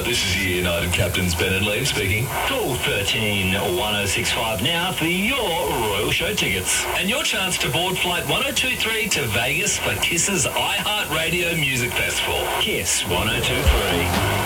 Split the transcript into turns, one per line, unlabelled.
this is your United Captains Ben and Liam speaking.
Call 13 1065 now for your Royal Show tickets.
And your chance to board flight 1023 to Vegas for Kiss's iHeartRadio Music Festival.
Kiss 1023.